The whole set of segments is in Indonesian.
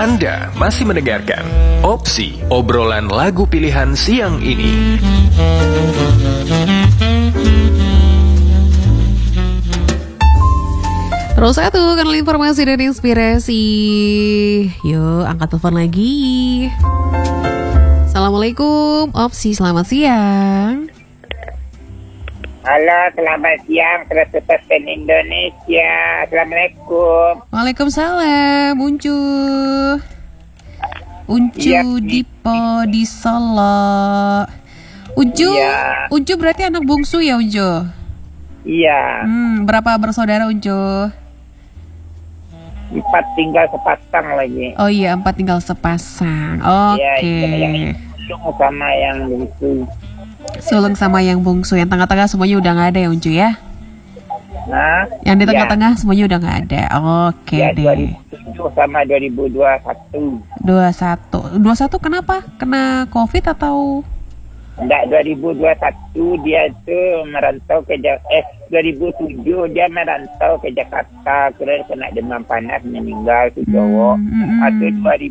Anda masih mendengarkan Opsi, obrolan lagu pilihan siang ini. Terus satu kanal informasi dan inspirasi. Yuk angkat telepon lagi. Assalamualaikum Opsi, selamat siang. Halo, selamat siang 100% Indonesia. Assalamualaikum. Waalaikumsalam, Uncu Ya, Dipo di Solo. Uncu, Ya. Uncu berarti anak bungsu ya Uncu? Iya, Berapa bersaudara Uncu? 4 tinggal sepasang lagi. Oh iya, 4 tinggal sepasang. Ya, Oke. yang sulung sama yang bungsu. Sulung sama yang bungsu. Yang tengah-tengah semuanya udah gak ada ya Uncu ya? Nah, Yang di tengah-tengah semuanya udah gak ada. Oke ya, deh. 2007 sama 2021. 21 kenapa? Kena COVID atau? Enggak, 2021 dia tuh merantau ke 2007 dia merantau ke Jakarta, kemudian kena demam panas meninggal si cowok. Atau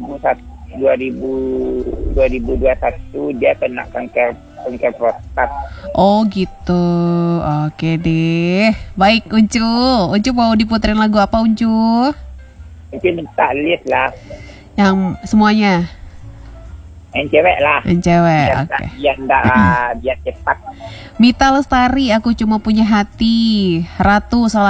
2021 dia kena kanker prostat. Oh gitu. Oke deh. Baik Uncu mau diputerin lagu apa Uncu? Mungkin minta list lah, Yang semuanya? yang cewek lah. Yang cewek, oke. Biar cepat. Mita Lestari, Aku Cuma Punya Hati. Ratu, salah